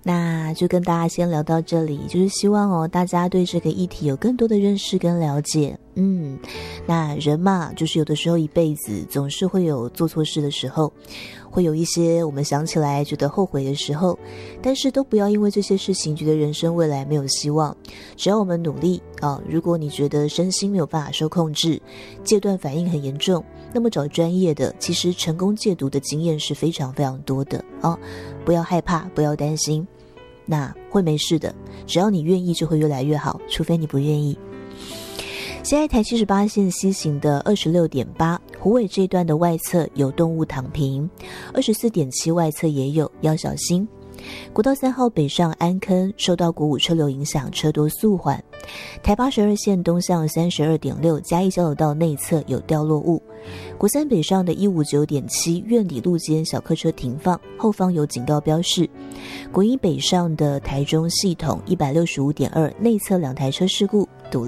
那就跟大家先聊到这里，就是希望大家对这个议题有更多的认识跟了解。那人嘛，就是有的时候一辈子总是会有做错事的时候，会有一些我们想起来觉得后悔的时候，但是都不要因为这些事情觉得人生未来没有希望。只要我们努力如果你觉得身心没有办法受控制，戒断反应很严重，那么找专业的，其实成功戒毒的经验是非常非常多的不要害怕，不要担心，那会没事的，只要你愿意就会越来越好，除非你不愿意。现在台78线西行的 26.8 虎尾这一段的外侧有动物躺平， 24.7 外侧也有，要小心。国道3号北上安坑受到国五车流影响，车多速缓。台82线东向 32.6 嘉义交流道内侧有掉落物。国3北上的 159.7 苑里路间小客车停放，后方有警告标示。国1北上的台中系统 165.2 内侧2台车事故堵